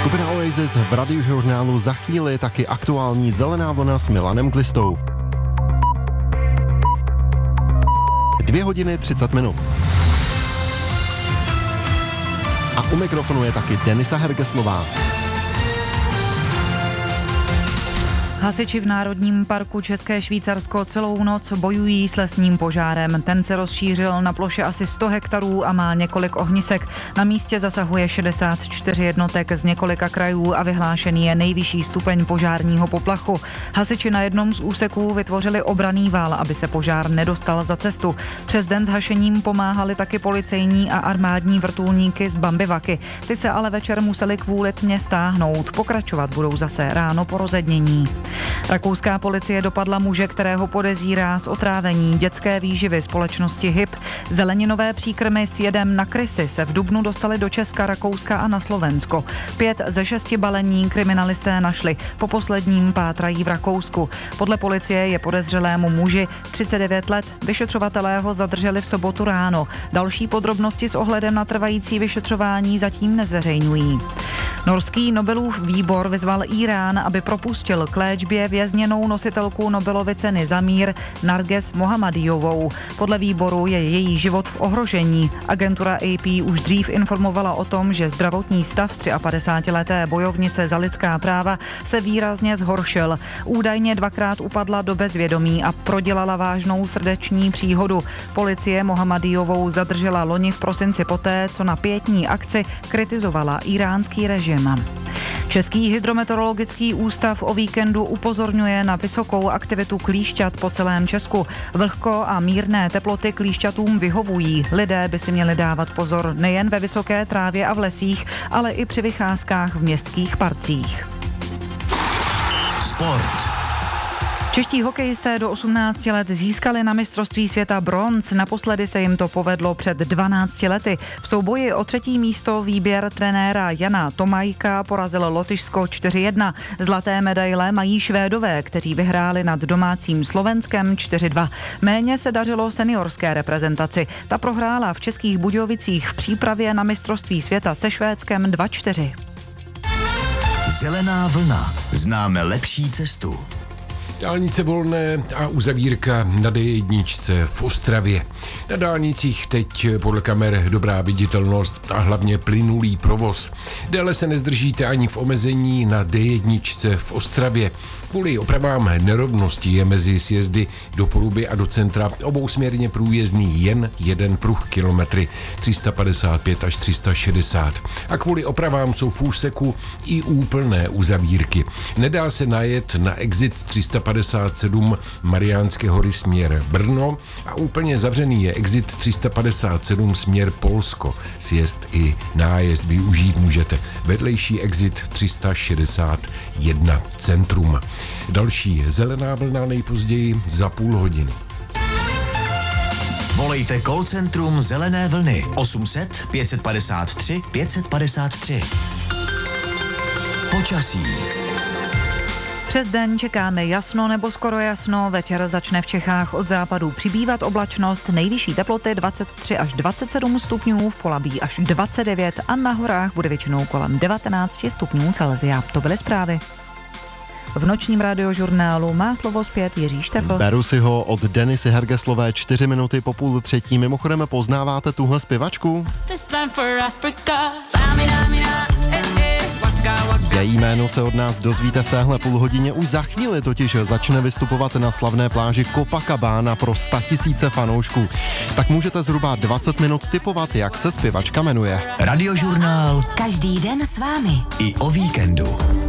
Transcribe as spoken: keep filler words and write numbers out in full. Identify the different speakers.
Speaker 1: Skupina Oasis v radiožurnálu za chvíli taky aktuální Zelená vlna s Milanem Glistou. Dvě hodiny třicet minut. A u mikrofonu je taky Denisa Hergeslová.
Speaker 2: Hasiči v Národním parku České Švýcarsko celou noc bojují s lesním požárem. Ten se rozšířil na ploše asi sto hektarů a má několik ohnisek. Na místě zasahuje šedesát čtyři jednotek z několika krajů a vyhlášený je nejvyšší stupeň požárního poplachu. Hasiči na jednom z úseků vytvořili obranný vál, aby se požár nedostal za cestu. Přes den s hašením pomáhali taky policejní a armádní vrtulníky z Bambivaky. Ty se ale večer museli kvůli tmě stáhnout. Pokračovat budou zase ráno po rozednění. Rakouská policie dopadla muže, kterého podezírá z otrávení dětské výživy společnosti H I P. Zeleninové příkrmy s jedem na krysy se v dubnu dostaly do Česka, Rakouska a na Slovensko. Pět ze šesti balení kriminalisté našli. Po posledním pátrají v Rakousku. Podle policie je podezřelému muži třicet devět let. Vyšetřovatelé ho zadrželi v sobotu ráno. Další podrobnosti s ohledem na trvající vyšetřování zatím nezveřejňují. Norský Nobelův výbor vyzval Írán, aby propustil k léčbě vězněnou nositelku Nobelovy ceny za mír Narges Mohammadijovou. Podle výboru je její život v ohrožení. Agentura A P už dřív informovala o tom, že zdravotní stav padesátitříleté bojovnice za lidská práva se výrazně zhoršil. Údajně dvakrát upadla do bezvědomí a prodělala vážnou srdeční příhodu. Policie Mohammadijovou zadržela loni v prosinci poté, co na pietní akci kritizovala íránský režim. Český hydrometeorologický ústav o víkendu upozorňuje na vysokou aktivitu klíšťat po celém Česku. Vlhko a mírné teploty klíšťatům vyhovují. Lidé by si měli dávat pozor nejen ve vysoké trávě a v lesích, ale i při vycházkách v městských parcích.
Speaker 3: Sport.
Speaker 2: Čeští hokejisté do osmnácti let získali na mistrovství světa bronz. Naposledy se jim to povedlo před dvanácti lety. V souboji o třetí místo výběr trenéra Jana Tomajka porazil Lotyšsko čtyři jedna. Zlaté medaile mají Švédové, kteří vyhráli nad domácím Slovenskem čtyři dva. Méně se dařilo seniorské reprezentaci. Ta prohrála v Českých Budějovicích v přípravě na mistrovství světa se Švédskem dva čtyři.
Speaker 3: Zelená vlna. Známe lepší cestu.
Speaker 4: Dálnice volné a uzavírka na D jedna v Ostravě. Na dálnicích teď podle kamer dobrá viditelnost a hlavně plynulý provoz. Déle se nezdržíte ani v omezení na D jedna v Ostravě. Kvůli opravám nerovnosti je mezi sjezdy do Poruby a do centra obousměrně průjezdný jen jeden pruh kilometry tři sta padesát pět až tři sta šedesát. A kvůli opravám jsou v úseku i úplné uzavírky. Nedá se najet na exit tři sta padesát sedm Mariánské hory směr Brno a úplně zavřený je exit tři sta padesát sedm směr Polsko. Sjezd i nájezd využít můžete. Vedlejší exit tři sta šedesát jedna Centrum. Další zelená vlna nejpozději za půl hodiny.
Speaker 3: Volejte call centrum Zelené vlny osm set pět padesát tři pět padesát tři. Počasí.
Speaker 2: Přes den čekáme jasno nebo skoro jasno, večer začne v Čechách od západu přibývat oblačnost, nejvyšší teploty dvacet tři až dvacet sedm stupňů, v Polabí až dvacet devět a na horách bude většinou kolem devatenáct stupňů Celsia. To byly zprávy. V nočním radiožurnálu má slovo zpět Jiří Štefl.
Speaker 1: Beru si ho od Denisy Hergeslové čtyři minuty po půl třetí. Mimochodem poznáváte tuhle zpěvačku? Její jméno se od nás dozvíte v téhle půlhodině už za chvíli, totiž začne vystupovat na slavné pláži Copacabana pro statisíce fanoušků. Tak můžete zhruba dvacet minut tipovat, jak se zpěvačka jmenuje.
Speaker 3: Radiožurnál.
Speaker 5: Každý den s vámi.
Speaker 3: I o víkendu.